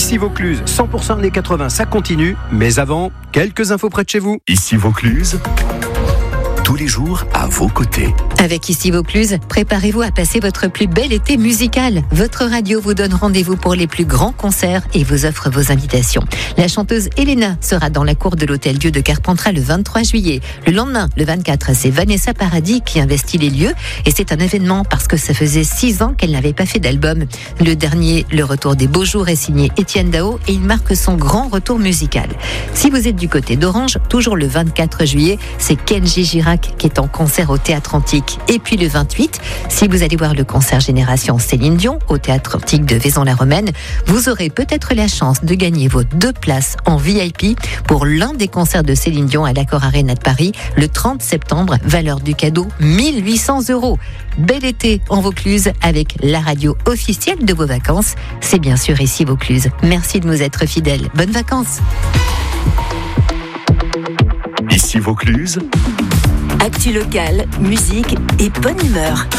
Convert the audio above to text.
Ici Vaucluse, 100% années 80, ça continue. Mais avant, quelques infos près de chez vous. Ici Vaucluse, tous les jours à vos côtés. Avec Ici Vaucluse, préparez-vous à passer votre plus bel été musical. Votre radio vous donne rendez-vous pour les plus grands concerts et vous offre vos invitations. La chanteuse Elena sera dans la cour de l'Hôtel-Dieu de Carpentras le 23 juillet. Le lendemain, le 24, c'est Vanessa Paradis qui investit les lieux. Et c'est un événement parce que ça faisait 6 ans qu'elle n'avait pas fait d'album. Le dernier, Le Retour des Beaux Jours, est signé Étienne Dao et il marque son grand retour musical. Si vous êtes du côté d'Orange, toujours le 24 juillet, c'est Kenji Girac qui est en concert au Théâtre Antique. Et puis le 28, si vous allez voir le concert Génération Céline Dion au Théâtre Antique de Vaison-la-Romaine, vous aurez peut-être la chance de gagner vos 2 places en VIP pour l'un des concerts de Céline Dion à l'Accor Arena de Paris le 30 septembre, valeur du cadeau 1 800 €. Bel été en Vaucluse avec la radio officielle de vos vacances. C'est bien sûr Ici Vaucluse. Merci de nous être fidèles. Bonnes vacances. Ici Vaucluse. Actu locale, musique et bonne humeur.